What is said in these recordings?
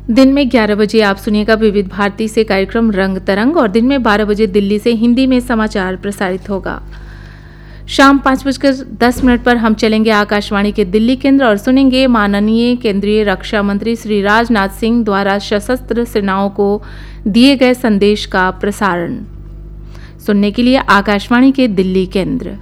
दिन में 11 बजे आप सुनिएगा विविध भारती से कार्यक्रम रंग तरंग और दिन में 12 बजे दिल्ली से हिंदी में समाचार प्रसारित होगा। शाम 5:10 पर हम चलेंगे आकाशवाणी के दिल्ली केंद्र और सुनेंगे माननीय केंद्रीय रक्षा मंत्री श्री राजनाथ सिंह द्वारा सशस्त्र सेनाओं को दिए गए संदेश का प्रसारण। सुनने के लिए आकाशवाणी के दिल्ली केंद्र।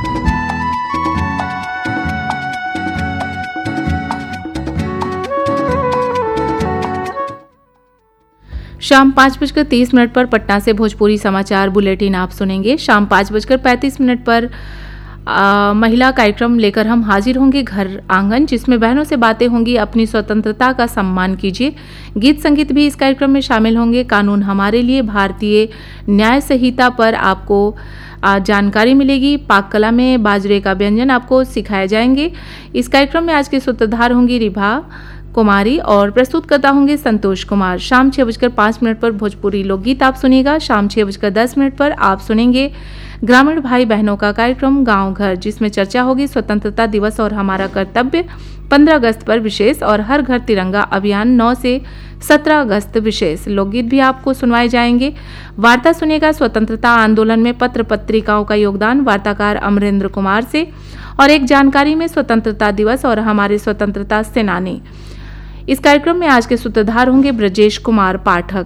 शाम 5:30 पर पटना से भोजपुरी समाचार बुलेटिन आप सुनेंगे। शाम 5:35 पर महिला कार्यक्रम लेकर हम हाजिर होंगे घर आंगन, जिसमें बहनों से बातें होंगी। अपनी स्वतंत्रता का सम्मान कीजिए। गीत संगीत भी इस कार्यक्रम में शामिल होंगे। कानून हमारे लिए, भारतीय न्याय संहिता पर आपको जानकारी मिलेगी। पाक कला में बाजरे का व्यंजन आपको सिखाए जाएंगे। इस कार्यक्रम में आज के सूत्रधार होंगी रिभा कुमारी और प्रस्तुतकर्ता होंगे संतोष कुमार। शाम 6:05 पर भोजपुरी लोकगीत आप सुनिएगा। शाम 6:10 पर आप सुनेंगे ग्रामीण भाई बहनों का कार्यक्रम गांव घर, जिसमें चर्चा होगी स्वतंत्रता दिवस और हमारा कर्तव्य, 15 अगस्त पर विशेष और हर घर तिरंगा अभियान 9 से 17 अगस्त विशेष। लोकगीत भी आपको सुनवाए जाएंगे। वार्ता सुनिएगा स्वतंत्रता आंदोलन में पत्र पत्रिकाओं का योगदान, वार्ताकार अमरेंद्र कुमार से, और एक जानकारी में स्वतंत्रता दिवस और हमारे स्वतंत्रता सेनानी। इस कार्यक्रम में आज के सूत्रधार होंगे ब्रजेश कुमार पाठक।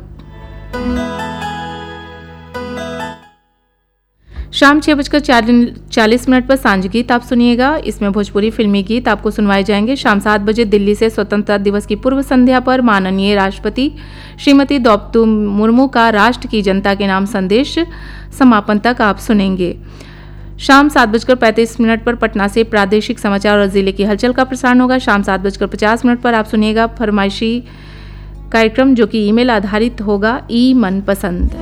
शाम 6:40 पर सांझ गीत आप सुनिएगा। इसमें भोजपुरी फिल्मी गीत आपको सुनवाए जाएंगे। शाम 7 बजे दिल्ली से स्वतंत्रता दिवस की पूर्व संध्या पर माननीय राष्ट्रपति श्रीमती द्रौपदी मुर्मू का राष्ट्र की जनता के नाम संदेश समापन तक आप सुनेंगे। शाम 7:35 पर पटना से प्रादेशिक समाचार और जिले की हलचल का प्रसारण होगा। शाम 7:50 पर आप सुनिएगा फरमाइशी कार्यक्रम, जो कि ईमेल आधारित होगा, ई मनपसंद।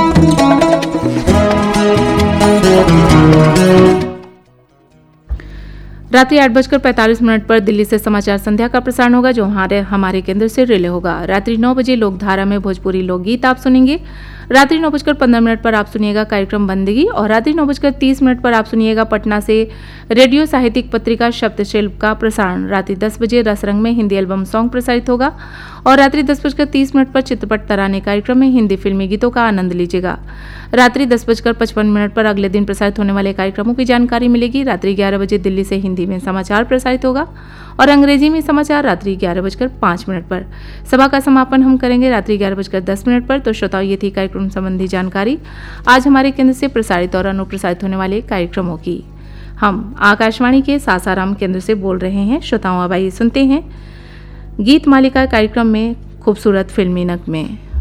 रात्रि 8:45 पर दिल्ली से समाचार संध्या का प्रसारण होगा, जो हमारे केंद्र से रिले होगा। रात्रि 9 बजे लोकधारा में भोजपुरी लोकगीत आप सुनेंगे। रात्रि 9:15 पर आप सुनिएगा कार्यक्रम बंदगी और रात्रि 9:30 पर आप सुनिएगा पटना से रेडियो साहित्यिक पत्रिका शब्दशिल्प का प्रसारण। रात्रि 10 बजे रसरंग में हिंदी एल्बम सॉन्ग प्रसारित होगा और रात्रि 10:30 पर चित्रपट तराने कार्यक्रम में हिंदी फिल्मी गीतों का आनंद लीजिएगा। रात्रि 10:55 पर अगले दिन प्रसारित होने वाले कार्यक्रमों की जानकारी मिलेगी। रात्रि 11 बजे दिल्ली से हिंदी में समाचार प्रसारित होगा और अंग्रेजी में समाचार रात्रि 11:05 पर। सभा का समापन हम करेंगे रात्रि 11:10 पर। तो श्रोताओं, ये थी कार्यक्रम संबंधी जानकारी आज हमारे केंद्र से प्रसारित और अनुप्रसारित होने वाले कार्यक्रमों की। हम आकाशवाणी के सासाराम केंद्र से बोल रहे हैं। श्रोताओं, अब आइए सुनते हैं गीत मालिका कार्यक्रम में खूबसूरत फिल्मी नगमे।